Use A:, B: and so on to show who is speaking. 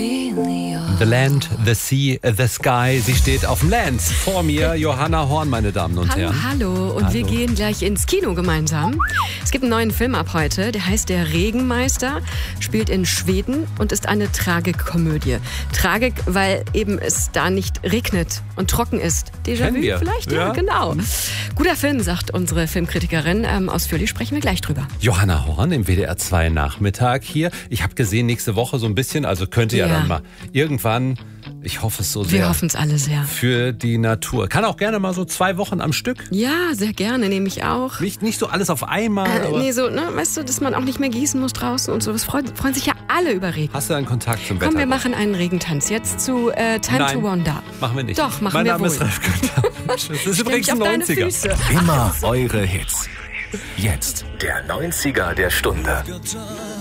A: The Land, the Sea, the Sky. Sie steht auf dem Land. Vor mir Johanna Horn, meine Damen und Herren.
B: Hallo. Und wir gehen gleich ins Kino gemeinsam. Es gibt einen neuen Film ab heute, der heißt Der Regenmeister, spielt in Schweden und ist eine Tragikkomödie. Tragik, weil eben es da nicht regnet und trocken ist. Déjà-vu vielleicht? Ja, genau. Guter Film, sagt unsere Filmkritikerin. Ausführlich sprechen wir gleich drüber.
A: Johanna Horn im WDR 2 Nachmittag hier. Ich habe gesehen, nächste Woche so ein bisschen, also könnte ja dann mal irgendwann, ich hoffe es so sehr.
B: Wir hoffen es alle sehr.
A: Für die Natur. Kann auch gerne mal so 2 Wochen am Stück.
B: Ja, sehr gerne, nehme ich auch.
A: Nicht so alles auf einmal. Aber
B: nee, so, ne, weißt du, dass man auch nicht mehr gießen muss draußen und so. Das freuen sich ja alle über Regen.
A: Hast du einen Kontakt zum Wetter?
B: Komm, wir machen einen Regentanz. Jetzt zu Time to Wonder.
A: Machen wir nicht.
B: Doch, machen
A: mein
B: wir
A: Name
B: wohl.
A: ist Ralf Günther. Das ist übrigens ein 90er.
C: Immer eure Hits. Jetzt der 90er der Stunde.